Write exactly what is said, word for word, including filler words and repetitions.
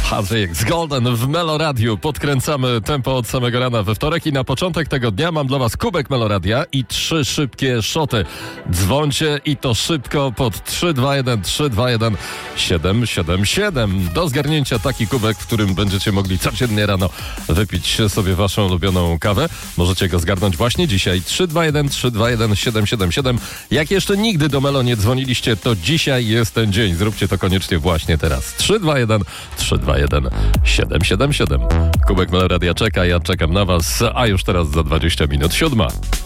Havix Golden w Meloradiu. Podkręcamy tempo od samego rana we wtorek i na początek tego dnia mam dla was kubek Meloradia i trzy szybkie szoty. Dzwońcie i to szybko pod trzy dwa jeden trzy dwa jeden siedem siedem siedem. Do zgarnięcia taki kubek, w którym będziecie mogli codziennie rano wypić sobie waszą ulubioną kawę. Możecie go zgarnąć właśnie dzisiaj. trzy dwa jeden trzy dwa jeden siedem siedem siedem. Jak jeszcze nigdy do Melo nie dzwoniliście, to dzisiaj jest ten dzień. Zróbcie to koniecznie właśnie teraz. trzy dwa jeden trzy dwa jeden siedem siedem siedem. Kubek Meloradia czeka, ja czekam na was, a już teraz za dwadzieścia minut siódma.